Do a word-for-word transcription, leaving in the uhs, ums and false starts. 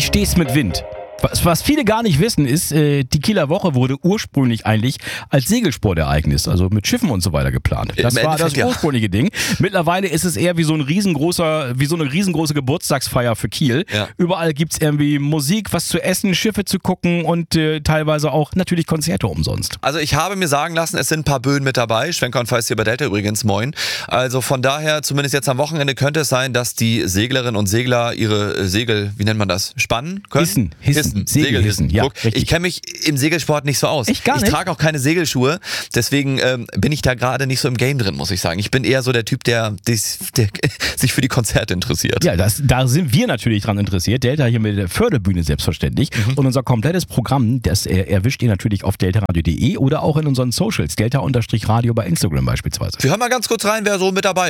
wie stehst mit Wind? Was, was viele gar nicht wissen, ist, äh, die Kieler Woche wurde ursprünglich eigentlich als Segelsportereignis, also mit Schiffen und so weiter geplant. Das Im war das ja. ursprüngliche Ding. Mittlerweile ist es eher wie so ein riesengroßer, wie so eine riesengroße Geburtstagsfeier für Kiel. Ja. Überall gibt's irgendwie Musik, was zu essen, Schiffe zu gucken und äh, teilweise auch natürlich Konzerte umsonst. Also ich habe mir sagen lassen, es sind ein paar Böen mit dabei. Schwenker und Feist hier bei Delta übrigens, moin. Also von daher, zumindest jetzt am Wochenende, könnte es sein, dass die Seglerinnen und Segler ihre Segel, wie nennt man das, spannen können? Hissen, hissen, hissen. Segel hissen. Ja, Guck, richtig. ich kenne mich im Segelsport nicht so aus. Ich gar nicht. Ich trage auch keine Segelschuhe, deswegen ähm, bin ich da gerade nicht so im Game drin, muss ich sagen. Ich bin eher so der Typ, der, der, der sich für die Konzerte interessiert. Ja, das, da sind wir natürlich dran interessiert. Delta hier mit der Förderbühne selbstverständlich. Mhm. Und unser komplettes Programm, das er, erwischt ihr natürlich auf deltaradio punkt de oder auch in unseren Socials, delta-radio bei Instagram beispielsweise. Wir hören mal ganz kurz rein, wer so mit dabei ist.